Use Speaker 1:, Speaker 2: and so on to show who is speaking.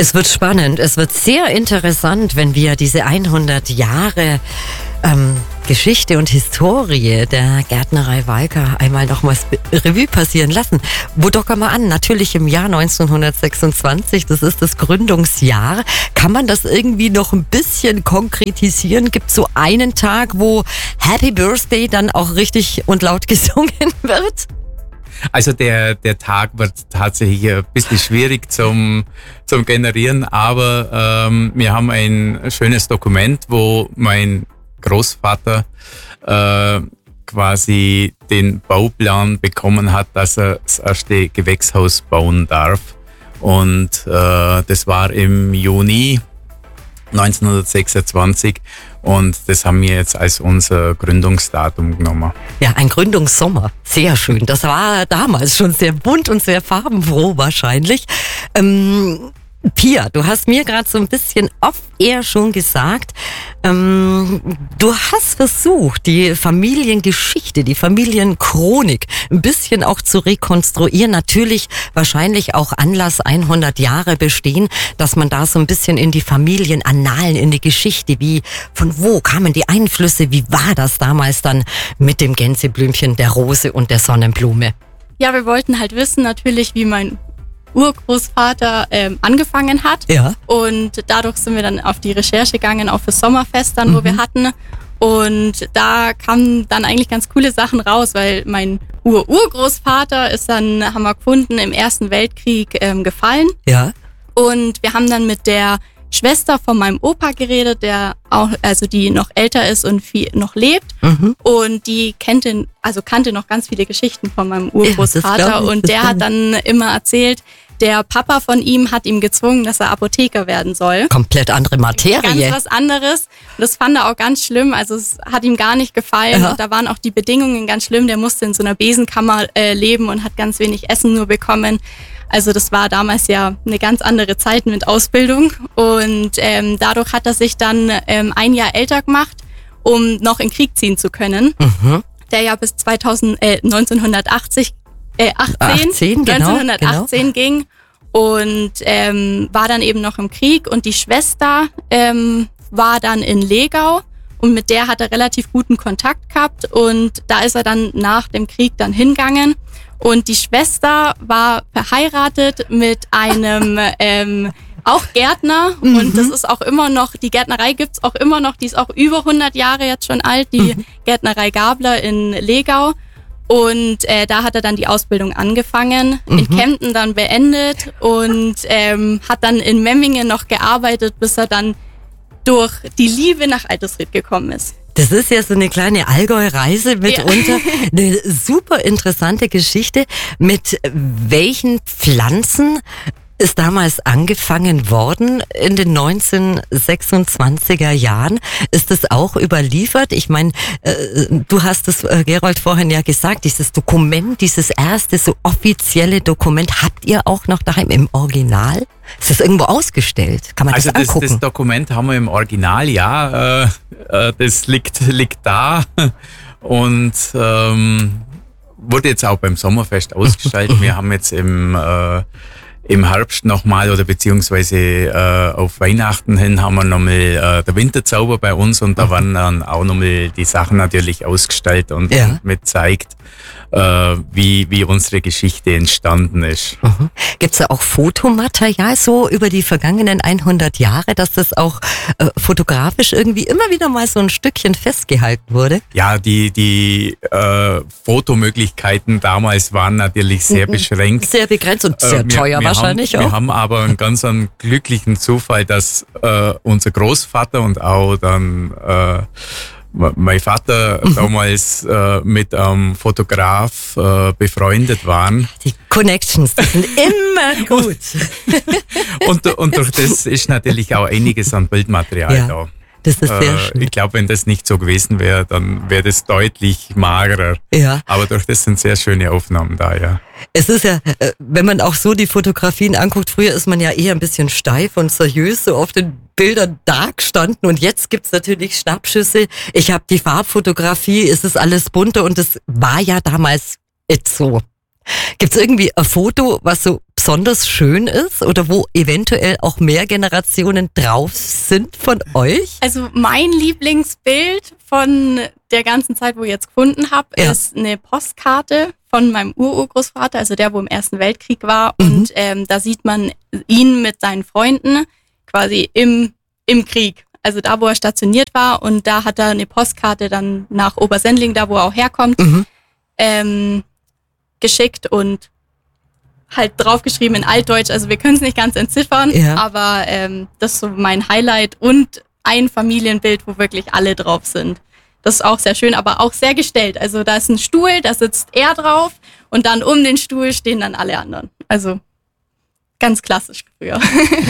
Speaker 1: Es wird spannend, es wird sehr interessant, wenn wir diese 100 Jahre Geschichte und Historie der Gärtnerei Walker einmal nochmals Revue passieren lassen. Wo docken wir an? Natürlich im Jahr 1926, das ist das Gründungsjahr. Kann man das irgendwie noch ein bisschen konkretisieren? Gibt es so einen Tag, wo Happy Birthday dann auch richtig und laut gesungen wird?
Speaker 2: Also der Tag wird tatsächlich ein bisschen schwierig zum Generieren, aber wir haben ein schönes Dokument, wo mein Großvater quasi den Bauplan bekommen hat, dass er das erste Gewächshaus bauen darf. Und das war im Juni 1926 und das haben wir jetzt als unser Gründungsdatum genommen.
Speaker 1: Ja, ein Gründungssommer. Sehr schön. Das war damals schon sehr bunt und sehr farbenfroh wahrscheinlich. Pia, du hast mir gerade so ein bisschen off-air schon gesagt, du hast versucht, die Familiengeschichte, die Familienchronik ein bisschen auch zu rekonstruieren. Natürlich wahrscheinlich auch Anlass 100 Jahre bestehen, dass man da so ein bisschen in die Familienannalen, in die Geschichte, wie, von wo kamen die Einflüsse, wie war das damals dann mit dem Gänseblümchen, der Rose und der Sonnenblume?
Speaker 3: Ja, wir wollten halt wissen natürlich, wie mein Urgroßvater angefangen hat.
Speaker 1: Ja.
Speaker 3: Und dadurch sind wir dann auf die Recherche gegangen, auch fürs Sommerfest dann, wo wir hatten. Und da kamen dann eigentlich ganz coole Sachen raus, weil mein Urgroßvater ist dann, haben wir gefunden, im Ersten Weltkrieg gefallen.
Speaker 1: Ja.
Speaker 3: Und wir haben dann mit der Schwester von meinem Opa geredet, der auch, also die noch älter ist und noch lebt. Und die kannte noch ganz viele Geschichten von meinem Urgroßvater.
Speaker 1: Ja,
Speaker 3: und der hat dann immer erzählt, der Papa von ihm hat ihm gezwungen, dass er Apotheker werden soll.
Speaker 1: Komplett andere Materie.
Speaker 3: Ganz was anderes. Und das fand er auch ganz schlimm. Also es hat ihm gar nicht gefallen.
Speaker 1: Ja.
Speaker 3: Und da waren auch die Bedingungen ganz schlimm. Der musste in so einer Besenkammer leben und hat ganz wenig Essen nur bekommen. Also das war damals ja eine ganz andere Zeit mit Ausbildung. Und dadurch hat er sich dann ein Jahr älter gemacht, um noch in den Krieg ziehen zu können. Der ja bis 1918 ging und war dann eben noch im Krieg. Und die Schwester war dann in Legau und mit der hat er relativ guten Kontakt gehabt. Und da ist er dann nach dem Krieg dann hingegangen. Und die Schwester war verheiratet mit einem auch Gärtner. Und das ist auch immer noch, die Gärtnerei gibt's auch immer noch, die ist auch über 100 Jahre jetzt schon alt, die Gärtnerei Gabler in Legau. Und da hat er dann die Ausbildung angefangen, in Kempten dann beendet und hat dann in Memmingen noch gearbeitet, bis er dann durch die Liebe nach Altersried gekommen ist.
Speaker 1: Das ist ja so eine kleine Allgäu-Reise mitunter. Ja. Eine super interessante Geschichte. Mit welchen Pflanzen ist damals angefangen worden in den 1926er Jahren? Ist das auch überliefert? Ich meine, du hast es, Gerold, vorhin ja gesagt, dieses Dokument, dieses erste so offizielle Dokument, habt ihr auch noch daheim im Original? Ist das irgendwo ausgestellt? Kann man das angucken?
Speaker 2: Das Dokument haben wir im Original, ja. Das liegt da und wurde jetzt auch beim Sommerfest ausgestellt. Wir haben jetzt im Herbst nochmal oder beziehungsweise auf Weihnachten hin haben wir nochmal der Winterzauber bei uns und da waren dann auch nochmal die Sachen natürlich ausgestellt und mit zeigt, wie unsere Geschichte entstanden ist.
Speaker 1: Gibt's da auch Fotomaterial so über die vergangenen 100 Jahre, dass das auch fotografisch irgendwie immer wieder mal so ein Stückchen festgehalten wurde?
Speaker 2: Ja, die Fotomöglichkeiten damals waren natürlich sehr beschränkt.
Speaker 1: Sehr begrenzt und sehr teuer wahrscheinlich auch.
Speaker 2: Wir haben aber einen ganz glücklichen Zufall, dass unser Großvater und auch dann mein Vater damals mit einem Fotograf befreundet waren.
Speaker 1: Die Connections, die sind immer gut.
Speaker 2: und durch das ist natürlich auch einiges an Bildmaterial da.
Speaker 1: Das ist sehr schön.
Speaker 2: Ich glaube, wenn das nicht so gewesen wäre, dann wäre das deutlich magerer.
Speaker 1: Ja.
Speaker 2: Aber durch das sind sehr schöne Aufnahmen da, ja.
Speaker 1: Es ist ja, wenn man auch so die Fotografien anguckt, früher ist man ja eher ein bisschen steif und seriös so auf den Bildern dagestanden und jetzt gibt's natürlich Schnappschüsse. Ich habe die Farbfotografie, es ist alles bunter und es war ja damals so. Gibt's irgendwie ein Foto, was so besonders schön ist oder wo eventuell auch mehr Generationen drauf sind von euch?
Speaker 3: Also mein Lieblingsbild von der ganzen Zeit, wo ich jetzt gefunden habe, ist eine Postkarte von meinem Urgroßvater, also der, wo im Ersten Weltkrieg war. Und da sieht man ihn mit seinen Freunden quasi im Krieg. Also da, wo er stationiert war. Und da hat er eine Postkarte dann nach Obersendling, da wo er auch herkommt, geschickt und halt draufgeschrieben in Altdeutsch. Also wir können es nicht ganz entziffern, aber das ist so mein Highlight und ein Familienbild, wo wirklich alle drauf sind. Das ist auch sehr schön, aber auch sehr gestellt. Also da ist ein Stuhl, da sitzt er drauf und dann um den Stuhl stehen dann alle anderen. Also ganz klassisch früher.